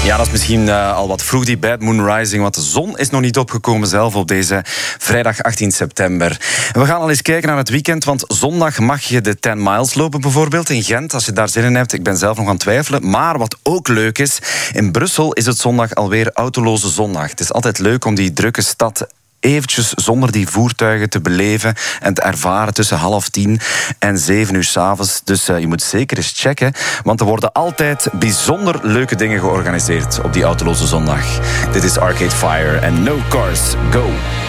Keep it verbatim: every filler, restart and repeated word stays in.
Ja, dat is misschien uh, al wat vroeg, die Bad Moon Rising, want de zon is nog niet opgekomen zelf op deze vrijdag achttien september. We gaan al eens kijken naar het weekend, want zondag mag je de tien miles lopen bijvoorbeeld in Gent, als je daar zin in hebt. Ik ben zelf nog aan het twijfelen, maar wat ook leuk is, in Brussel is het zondag alweer autoloze zondag. Het is altijd leuk om die drukke stad eventjes zonder die voertuigen te beleven en te ervaren tussen half tien en zeven uur 's avonds. Dus uh, je moet zeker eens checken, want er worden altijd bijzonder leuke dingen georganiseerd op die autoloze zondag. Dit is Arcade Fire en No Cars Go.